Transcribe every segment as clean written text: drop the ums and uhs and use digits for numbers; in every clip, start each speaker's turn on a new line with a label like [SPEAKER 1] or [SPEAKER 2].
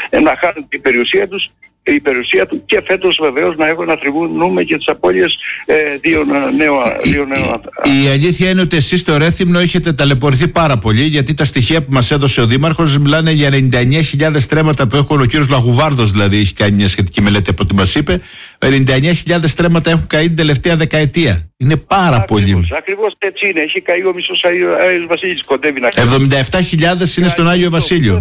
[SPEAKER 1] να χάνουν την περιουσία του και φέτος βεβαίως να θρηνούμε και τις απώλειες δύο νέων.
[SPEAKER 2] Η αλήθεια είναι ότι εσείς στο Ρέθυμνο έχετε ταλαιπωρηθεί πάρα πολύ, γιατί τα στοιχεία που μας έδωσε ο Δήμαρχος μιλάνε για 99.000 στρέμματα που έχουν, ο κύριος Λαγουβάρδος δηλαδή έχει κάνει μια σχετική μελέτη από ό,τι μας είπε, 99.000 στρέμματα έχουν καεί την τελευταία δεκαετία. Είναι πάρα πολύ.
[SPEAKER 1] Ακριβώς έτσι είναι. Έχει καεί ο μισός Άγιος Βασίλης, κοντεύει να καεί.
[SPEAKER 2] 77.000 είναι στον Άγιο Βασίλειο.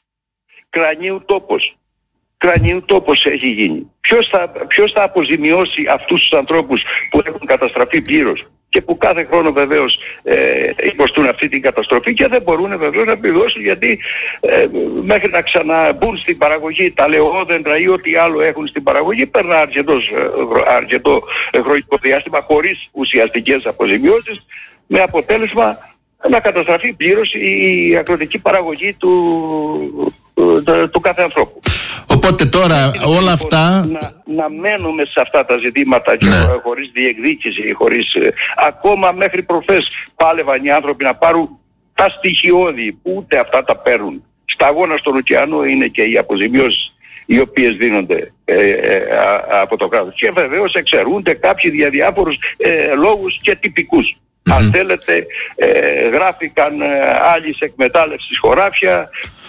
[SPEAKER 1] Κρανίου τόπος έχει γίνει. Ποιος θα αποζημιώσει αυτούς τους ανθρώπους που έχουν καταστραφεί πλήρως και που κάθε χρόνο βεβαίως υποστούν αυτή την καταστροφή και δεν μπορούν βεβαίως να επιδώσουν, γιατί μέχρι να ξαναμπούν στην παραγωγή τα λεωδέντρα ή ό,τι άλλο έχουν στην παραγωγή περνά αρκετό χρονικό διάστημα χωρίς ουσιαστικές αποζημιώσεις, με αποτέλεσμα να καταστραφεί πλήρως η αγροτική παραγωγή του κάθε ανθρώπου.
[SPEAKER 2] Οπότε τώρα όλα αυτά...
[SPEAKER 1] Να μένουμε σε αυτά τα ζητήματα και χωρίς διεκδίκηση, ακόμα μέχρι προχθές πάλευαν οι άνθρωποι να πάρουν τα στοιχειώδη, που ούτε αυτά τα παίρνουν. Σταγόνα στον ωκεανό είναι και οι αποζημιώσεις οι οποίες δίνονται από το κράτος. Και βεβαίως εξαιρούνται κάποιοι για διάφορους λόγους και τυπικούς. Αν θέλετε, γράφηκαν άλλοι σε εκμετάλλευση χωράφια,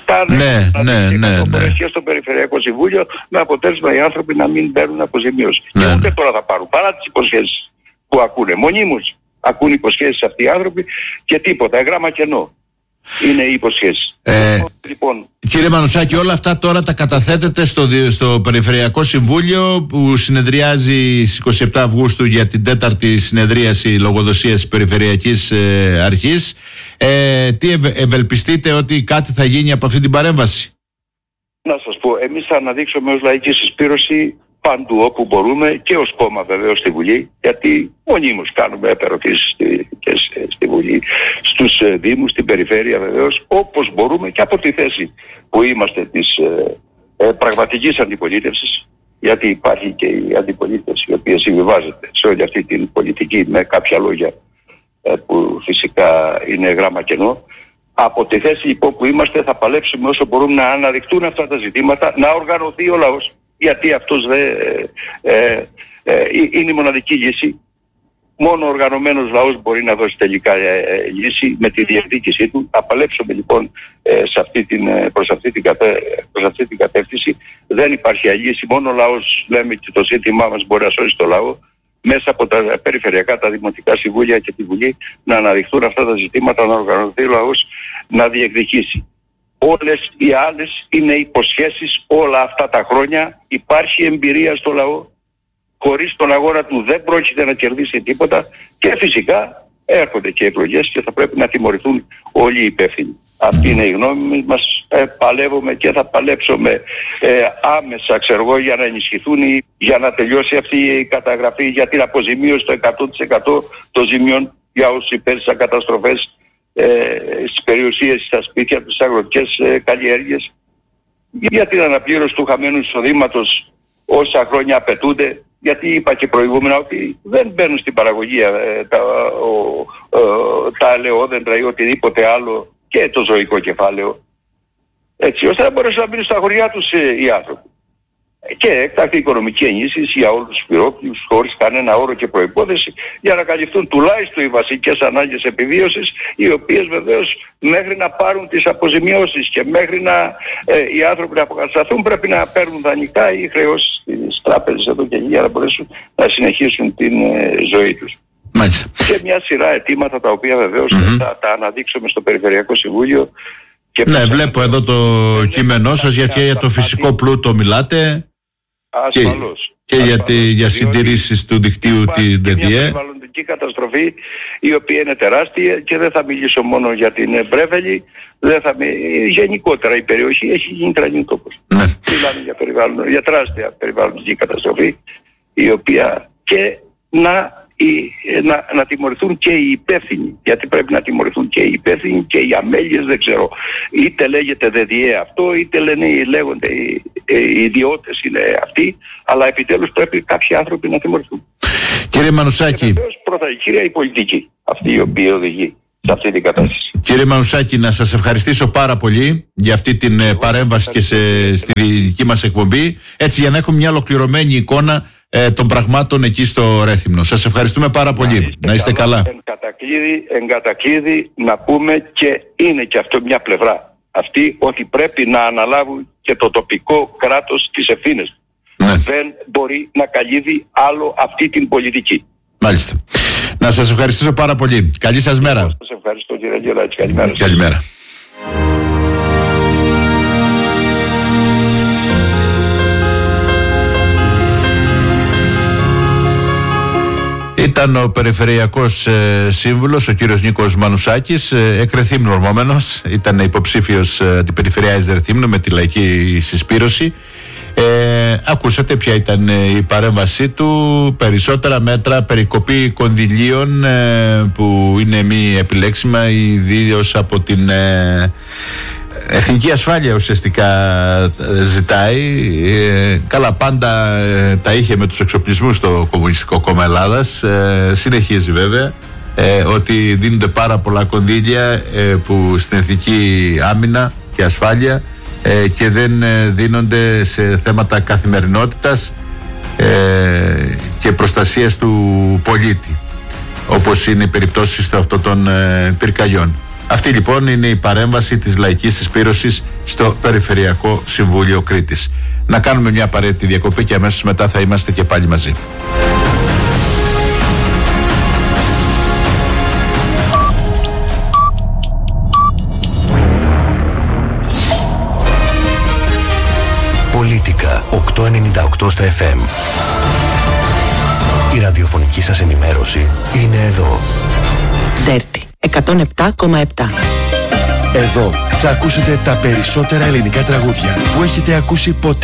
[SPEAKER 1] και στο Περιφερειακό Συμβούλιο, με αποτέλεσμα οι άνθρωποι να μην παίρνουν αποζημίωση. Και ούτε τώρα θα πάρουν, παρά τις υποσχέσεις που ακούνε. Μονίμως ακούν υποσχέσεις αυτοί οι άνθρωποι και τίποτα, γράμμα κενό είναι οι υποσχέσεις. Λοιπόν,
[SPEAKER 2] κύριε Μανουσάκη, όλα αυτά τώρα τα καταθέτετε στο Περιφερειακό Συμβούλιο που συνεδριάζει στις 27 Αυγούστου για την 4η συνεδρίαση λογοδοσίας της Περιφερειακής Αρχής. Τι ευελπιστείτε ότι κάτι θα γίνει από αυτή την παρέμβαση?
[SPEAKER 1] Να σας πω, εμείς θα αναδείξουμε ως λαϊκή συσπήρωση παντού όπου μπορούμε και ως κόμμα βεβαίως στη Βουλή, γιατί μονίμως κάνουμε επερωτήσεις και στη Βουλή, στους Δήμους, στην Περιφέρεια βεβαίως, όπως μπορούμε και από τη θέση που είμαστε της πραγματικής αντιπολίτευσης, γιατί υπάρχει και η αντιπολίτευση η οποία συμβιβάζεται σε όλη αυτή την πολιτική με κάποια λόγια που φυσικά είναι γράμμα κενό. Από τη θέση λοιπόν που είμαστε θα παλέψουμε όσο μπορούμε να αναδειχτούν αυτά τα ζητήματα, να οργανωθεί ο λαός, γιατί αυτός είναι η μοναδική λύση. Μόνο ο οργανωμένος λαός μπορεί να δώσει τελικά λύση με τη διεκδίκησή του. Θα παλέψουμε λοιπόν προς αυτή την κατεύθυνση. Δεν υπάρχει άλλη λύση. Μόνο ο λαός, λέμε, και το ζήτημά μας μπορεί να σώσει το λαό, μέσα από τα περιφερειακά, τα δημοτικά συμβούλια και τη Βουλή, να αναδειχθούν αυτά τα ζητήματα, να οργανωθεί ο λαός, να διεκδικήσει. Όλες οι άλλες είναι υποσχέσεις όλα αυτά τα χρόνια. Υπάρχει εμπειρία στο λαό. Χωρίς τον αγώνα του δεν πρόκειται να κερδίσει τίποτα και φυσικά έρχονται και εκλογές και θα πρέπει να τιμωρηθούν όλοι οι υπεύθυνοι. Αυτή είναι η γνώμη μας. Παλεύουμε και θα παλέψουμε άμεσα, για να ενισχυθούν για να τελειώσει αυτή η καταγραφή για την αποζημίωση το 100% των ζημιών για όσους υπέστησαν καταστροφές στις περιουσίες, στα σπίτια, στις αγροτικές καλλιέργειες, για την αναπλήρωση του χαμένου εισοδήματος όσα χρόνια απαιτούνται, γιατί είπα και προηγούμενα ότι δεν μπαίνουν στην παραγωγή τα ελαιόδεντρα ή οτιδήποτε άλλο και το ζωικό κεφάλαιο, έτσι ώστε να μπορέσουν να μείνουν στα χωριά τους οι άνθρωποι. Και έκτακτη οικονομική ενίσχυση για όλους τους πυρόκλειους χωρίς κανένα όρο και προϋπόθεση, για να καλυφθούν τουλάχιστον οι βασικές ανάγκες επιβίωσης, οι οποίες βεβαίως μέχρι να πάρουν τις αποζημιώσεις και μέχρι να οι άνθρωποι να αποκατασταθούν πρέπει να παίρνουν δανεικά ή χρεώσεις στις τράπεζες εδώ και για να μπορέσουν να συνεχίσουν την ζωή τους.
[SPEAKER 2] Μάλιστα.
[SPEAKER 1] Και μια σειρά αιτήματα τα οποία βεβαίως θα τα αναδείξουμε στο Περιφερειακό Συμβούλιο.
[SPEAKER 2] Ναι, βλέπω εδώ το κείμενό σας, γιατί για το φυσικό πλούτο μιλάτε.
[SPEAKER 1] Ασφαλώς.
[SPEAKER 2] Και για συντηρήσεις του δικτύου την ΔΕΔΙΕ.
[SPEAKER 1] Μια περιβαλλοντική καταστροφή η οποία είναι τεράστια και δεν θα μιλήσω μόνο για την Μπρέβελη, γενικότερα η περιοχή έχει γίνει τρανίου τόπος. Μιλάμε για τεράστια περιβαλλοντική καταστροφή, η οποία και να τιμωρηθούν και οι υπεύθυνοι, γιατί πρέπει να τιμωρηθούν και οι υπεύθυνοι και οι αμέλειες, δεν ξέρω, είτε λέγεται ΔΕΔΙΕ αυτό, είτε λέγονται οι ιδιώτες είναι αυτοί, αλλά επιτέλους πρέπει κάποιοι άνθρωποι να τιμωρηθούν.
[SPEAKER 2] Κύριε Μανουσάκη,
[SPEAKER 1] και βεβαίως πρώτα η κυρία η πολιτική, αυτή η οποία οδηγεί σε αυτή την κατάσταση.
[SPEAKER 2] Κύριε Μανουσάκη, να σας ευχαριστήσω πάρα πολύ για αυτή την παρέμβαση και στη δική μας εκπομπή, έτσι για να έχουμε μια ολοκληρωμένη εικόνα των πραγμάτων εκεί στο Ρέθυμνο. Σας ευχαριστούμε πάρα πολύ. Να είστε καλά.
[SPEAKER 1] Εν κατακλείδη να πούμε, και είναι και αυτό μια πλευρά αυτή, ότι πρέπει να αναλάβουν και το τοπικό κράτος τις ευθύνες.
[SPEAKER 2] Ναι.
[SPEAKER 1] Δεν μπορεί να καλύβει άλλο αυτή την πολιτική.
[SPEAKER 2] Μάλιστα. Να σας ευχαριστήσω πάρα πολύ. Καλή σας μέρα.
[SPEAKER 1] Σας ευχαριστώ, κύριε Αγγελάκη. Καλημέρα.
[SPEAKER 2] Καλημέρα. Ήταν ο Περιφερειακός Σύμβουλος, ο κύριος Νίκος Μανουσάκης, εκ Ρεθύμνου ορμόμενος. Ήταν υποψήφιος αντιπεριφερειάρχης Ρεθύμνου με τη Λαϊκή Συσπήρωση. Ακούσατε ποια ήταν η παρέμβασή του. Περισσότερα μέτρα, περικοπή κονδυλίων που είναι μη επιλέξιμα, ιδίως από την εθνική ασφάλεια ουσιαστικά ζητάει. Καλά, πάντα τα είχε με τους εξοπλισμούς στο Κομμουνιστικό Κόμμα Ελλάδας. Συνεχίζει βέβαια ότι δίνονται πάρα πολλά κονδύλια που στην εθνική άμυνα και ασφάλεια και δεν δίνονται σε θέματα καθημερινότητας και προστασίας του πολίτη, όπως είναι οι περιπτώσεις αυτών των πυρκαγιών. Αυτή λοιπόν είναι η παρέμβαση της Λαϊκής Συσπήρωσης στο Περιφερειακό Συμβούλιο Κρήτης. Να κάνουμε μια απαραίτητη διακοπή και αμέσως μετά θα είμαστε και πάλι μαζί.
[SPEAKER 3] Πολίτικα 898 στα FM. Η ραδιοφωνική σας ενημέρωση είναι εδώ.
[SPEAKER 4] Dirty 107,7.
[SPEAKER 3] Εδώ θα ακούσετε τα περισσότερα ελληνικά τραγούδια που έχετε ακούσει ποτέ.